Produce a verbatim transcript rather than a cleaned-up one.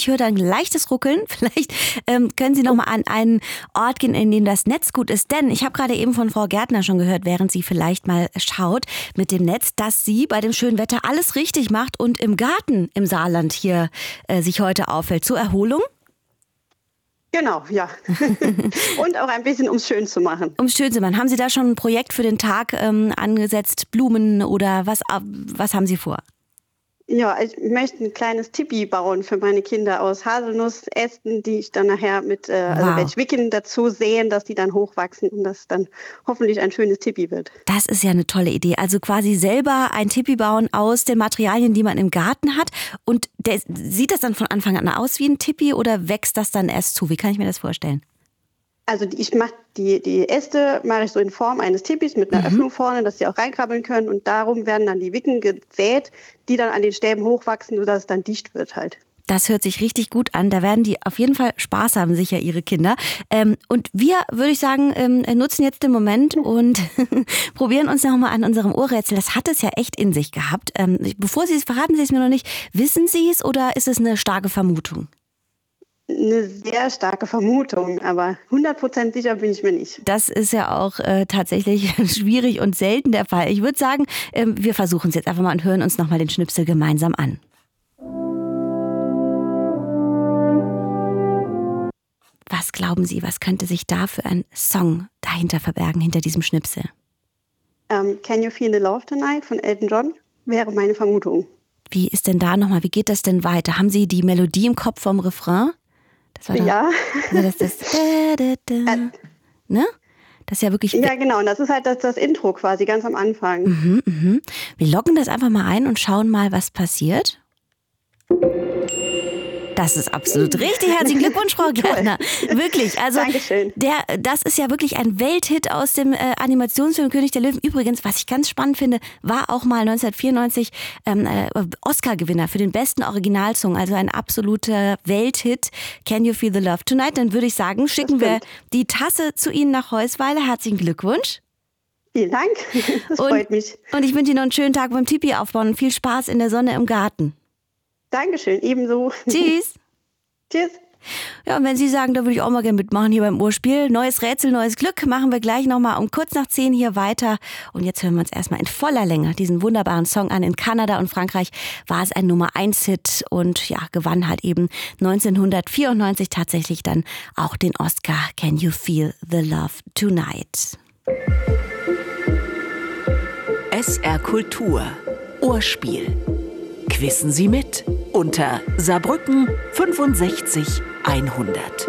Ich höre da ein leichtes Ruckeln. Vielleicht ähm, können Sie noch mal an einen Ort gehen, in dem das Netz gut ist. Denn ich habe gerade eben von Frau Gärtner schon gehört, während sie vielleicht mal schaut mit dem Netz, dass sie bei dem schönen Wetter alles richtig macht und im Garten im Saarland hier äh, sich heute aufhält. Zur Erholung? Genau, ja. Und auch ein bisschen, um es schön zu machen. Um es schön zu machen. Haben Sie da schon ein Projekt für den Tag ähm, angesetzt? Blumen oder was, was haben Sie vor? Ja, ich möchte ein kleines Tipi bauen für meine Kinder aus Haselnussästen, die ich dann nachher mit, äh, wow. also werde ich Wicken dazu säen, dass die dann hochwachsen und das dann hoffentlich ein schönes Tipi wird. Das ist ja eine tolle Idee. Also quasi selber ein Tipi bauen aus den Materialien, die man im Garten hat. Und der, sieht das dann von Anfang an aus wie ein Tipi oder wächst das dann erst zu? Wie kann ich mir das vorstellen? Also ich mache die, die Äste mache ich so in Form eines Tipis mit einer mhm. Öffnung vorne, dass sie auch reinkrabbeln können. Und darum werden dann die Wicken gesät, die dann an den Stäben hochwachsen, sodass es dann dicht wird halt. Das hört sich richtig gut an. Da werden die auf jeden Fall Spaß haben, sicher Ihre Kinder. Ähm, und wir, würde ich sagen, ähm, nutzen jetzt den Moment und probieren uns noch mal an unserem Ohrrätsel. Das hat es ja echt in sich gehabt. Ähm, bevor Sie es verraten, Sie es mir noch nicht. Wissen Sie es oder ist es eine starke Vermutung? Eine sehr starke Vermutung, aber hundert Prozent sicher bin ich mir nicht. Das ist ja auch äh, tatsächlich schwierig und selten der Fall. Ich würde sagen, äh, wir versuchen es jetzt einfach mal und hören uns nochmal den Schnipsel gemeinsam an. Was glauben Sie, was könnte sich da für ein Song dahinter verbergen, hinter diesem Schnipsel? Um, Can You Feel the Love Tonight von Elton John wäre meine Vermutung. Wie ist denn da nochmal, wie geht das denn weiter? Haben Sie die Melodie im Kopf vom Refrain? Das war doch, ja. Ne, das, das, da, da, da, ne? Das ist ja wirklich... Ja, genau. Und das ist halt das, das Intro quasi, ganz am Anfang. Mhm, mhm. Wir loggen das einfach mal ein und schauen mal, was passiert. Das ist absolut richtig. Herzlichen Glückwunsch, Frau Gärtner. Wirklich. Also Dankeschön. Der, das ist ja wirklich ein Welthit aus dem äh, Animationsfilm König der Löwen. Übrigens, was ich ganz spannend finde, war auch mal neunzehnhundertvierundneunzig ähm, äh, Oscar-Gewinner für den besten Originalsong. Also ein absoluter Welthit. Can You Feel the Love Tonight? Dann würde ich sagen, schicken wir die Tasse zu Ihnen nach Heusweiler. Herzlichen Glückwunsch. Vielen Dank. Das und, freut mich. Und ich wünsche Ihnen noch einen schönen Tag beim Tipi aufbauen und viel Spaß in der Sonne im Garten. Dankeschön, ebenso. Tschüss. Tschüss. Ja, und wenn Sie sagen, da würde ich auch mal gerne mitmachen hier beim Urspiel. Neues Rätsel, neues Glück. Machen wir gleich nochmal um kurz nach zehn hier weiter. Und jetzt hören wir uns erstmal in voller Länge diesen wunderbaren Song an. In Kanada und Frankreich war es ein Nummer eins Hit und ja, gewann halt eben neunzehnhundertvierundneunzig tatsächlich dann auch den Oscar. Can You Feel the Love Tonight? S R Kultur. Urspiel. Quissen Sie mit unter Saarbrücken fünfundsechzig hundert.